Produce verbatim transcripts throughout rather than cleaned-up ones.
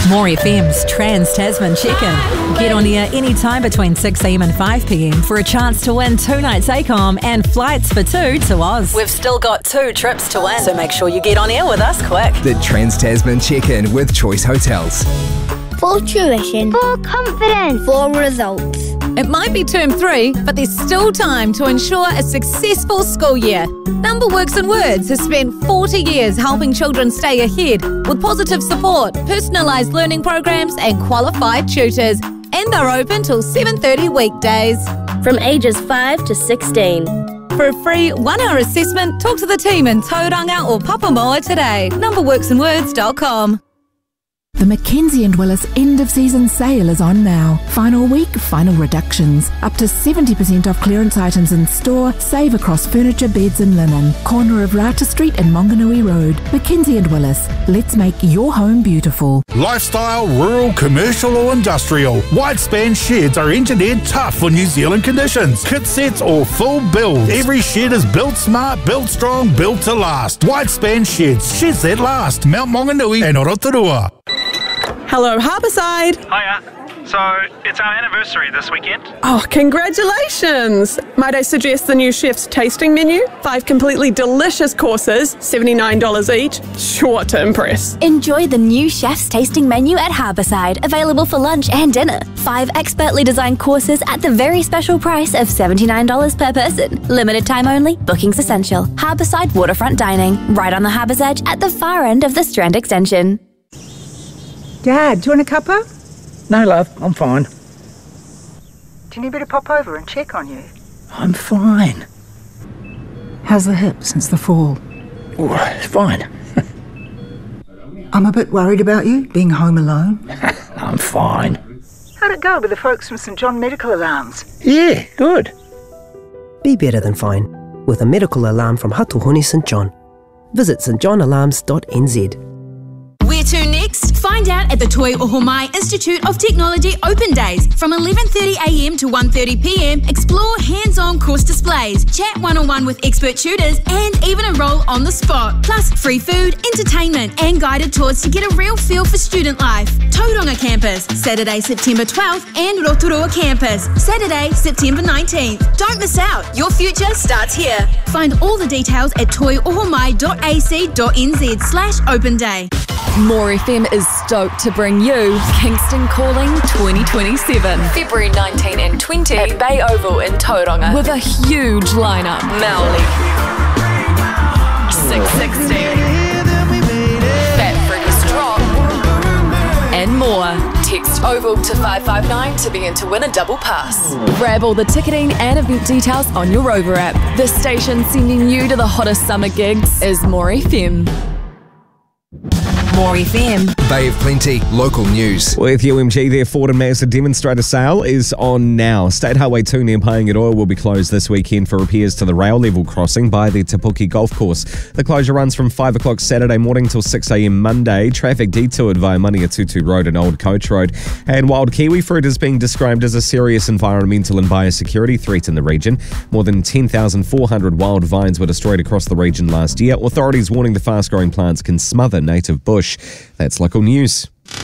More F M's Trans-Tasman Check-In. Get on air anytime between six a m and five p m for a chance to win two nights ACOM and flights for two to Oz. We've still got two trips to win, so make sure you get on air with us quick. The Trans-Tasman Check-In with Choice Hotels. For tuition. For confidence. For results. It might be term three, but there's still time to ensure a successful school year. Number Works and Words has spent forty years helping children stay ahead with positive support, personalised learning programs and qualified tutors. And they're open till seven thirty weekdays. From ages five to sixteen. For a free one-hour assessment, talk to the team in Tauranga or Papamoa today. number works and words dot com. The Mackenzie and Willis end-of-season sale is on now. Final week, final reductions. Up to seventy percent off clearance items in store. Save across furniture, beds and linen. Corner of Rata Street and Monganui Road. Mackenzie and Willis. Let's make your home beautiful. Lifestyle, rural, commercial or industrial. White span sheds are engineered tough for New Zealand conditions. Kit sets or full builds. Every shed is built smart, built strong, built to last. White span sheds. Sheds that last. Mount Monganui and Rotorua. Hello, Harbourside. Hiya. So, it's our anniversary this weekend. Oh, congratulations! Might I suggest the new chef's tasting menu? Five completely delicious courses, seventy-nine dollars each. Sure to impress. Enjoy the new chef's tasting menu at Harbourside, available for lunch and dinner. Five expertly designed courses at the very special price of seventy-nine dollars per person. Limited time only, bookings essential. Harbourside Waterfront Dining, right on the harbour's edge at the far end of the Strand Extension. Dad, do you want a cuppa? No, love, I'm fine. Do you need me to pop over and check on you? I'm fine. How's the hip since the fall? Oh, it's fine. I'm a bit worried about you, being home alone. I'm fine. How'd it go with the folks from St John Medical Alarms? Yeah, good. Be better than fine with a medical alarm from Hatuhoni St John. Visit st john alarms dot n z. Where to next? Find out at the Toi Ohomai Institute of Technology Open Days from eleven thirty a m to one thirty p m. Explore hands-on course displays, chat one-on-one with expert tutors and even enroll on the spot. Plus free food, entertainment and guided tours to get a real feel for student life. Tauranga Campus, Saturday, September twelfth and Rotorua Campus, Saturday, September nineteenth. Don't miss out. Your future starts here. Find all the details at toi ohomai dot a c dot n z slash open day. More F M is stoked to bring you Kingston Calling twenty twenty-seven. February nineteenth and twentieth at Bay Oval in Tauranga with a huge lineup. Maoli, six sixty, Fat Freddy's Drop, and more. Text OVAL to five five nine to begin to win a double pass. Grab all the ticketing and event details on your Rover app. The station sending you to the hottest summer gigs is More F M. More F M. Bay of Plenty, local news. With U M G, their Ford and Mazda demonstrator sale is on now. State Highway two near Paengaroa will be closed this weekend for repairs to the rail level crossing by the Te Puke Golf Course. The closure runs from five o'clock Saturday morning till six a m Monday. Traffic detoured via Maniatutu Road and Old Coach Road. And wild kiwi fruit is being described as a serious environmental and biosecurity threat in the region. More than ten thousand four hundred wild vines were destroyed across the region last year. Authorities warning the fast-growing plants can smother native bush. That's local news.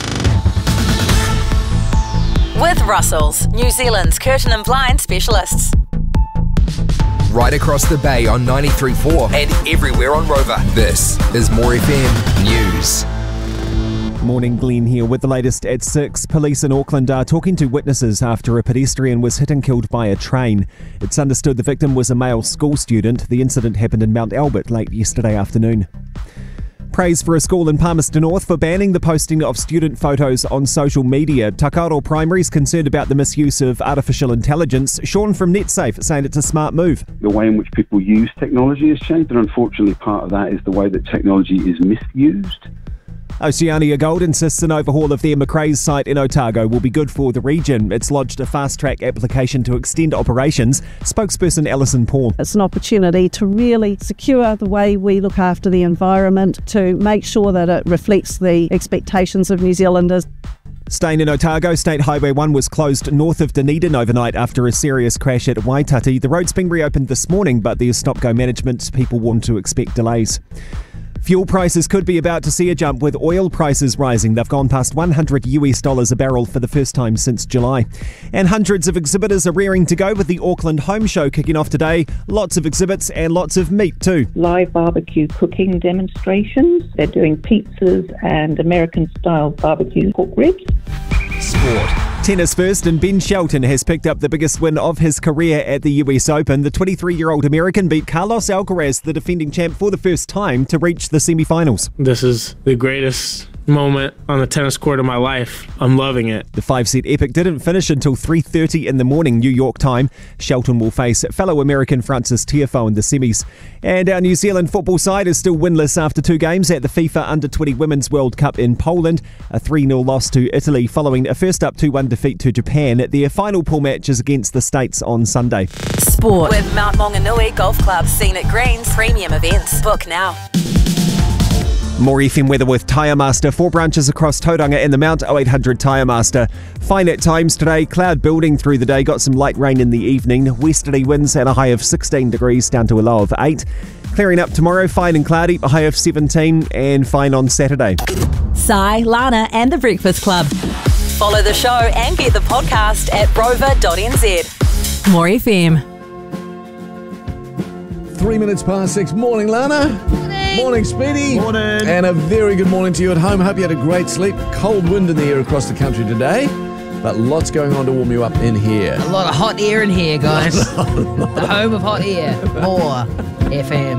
With Russells, New Zealand's curtain and blind specialists. Right across the bay on ninety-three point four and everywhere on Rover. This is More F M News. Morning, Glenn here with the latest at six. Police in Auckland are talking to witnesses after a pedestrian was hit and killed by a train. It's understood the victim was a male school student. The incident happened in Mount Albert late yesterday afternoon. Praise for a school in Palmerston North for banning the posting of student photos on social media. Takaro Primary is concerned about the misuse of artificial intelligence. Sean from NetSafe saying it's a smart move. The way in which people use technology has changed, and unfortunately part of that is the way that technology is misused. Oceania Gold insists an overhaul of their Macraes site in Otago will be good for the region. It's lodged a fast-track application to extend operations. Spokesperson Alison Paul. It's an opportunity to really secure the way we look after the environment, to make sure that it reflects the expectations of New Zealanders. Staying in Otago, State Highway one was closed north of Dunedin overnight after a serious crash at Waitati. The road's been reopened this morning, but there's stop-go management. People warned to expect delays. Fuel prices could be about to see a jump with oil prices rising. They've gone past one hundred U S dollars a barrel for the first time since July. And hundreds of exhibitors are rearing to go with the Auckland Home Show kicking off today. Lots of exhibits and lots of meat too. Live barbecue cooking demonstrations. They're doing pizzas and American-style barbecue pork ribs. Sport. Tennis first, and Ben Shelton has picked up the biggest win of his career at the U S Open. The twenty-three-year-old American beat Carlos Alcaraz, the defending champ, for the first time to reach the semi-finals. This is the greatest moment on the tennis court of my life. I'm loving it. The five-set epic didn't finish until three thirty in the morning, New York time. Shelton will face fellow American Francis Tiafoe in the semis. And our New Zealand football side is still winless after two games at the FIFA Under twenty Women's World Cup in Poland. A three nil loss to Italy following a first-up two one defeat to Japan. Their final pool match is against the States on Sunday. Sport with Mount Maunganui Golf Club, Scenic Greens, premium events. Book now. More F M weather with Tyre Master. Four branches across Tauranga and the Mount. oh eight hundred Tyre Master. Fine at times today. Cloud building through the day. Got some light rain in the evening. Westerly winds at a high of sixteen degrees down to a low of eight. Clearing up tomorrow. Fine and cloudy. A high of seventeen. And fine on Saturday. Sai, Lana and the Breakfast Club. Follow the show and get the podcast at rover dot n z. More F M. Three minutes past six. Morning, Lana. Morning. Morning, Speedy. Morning. And a very good morning to you at home. Hope you had a great sleep. Cold wind in the air across the country today, but lots going on to warm you up in here. A lot of hot air in here, guys. The home of hot air. More F M.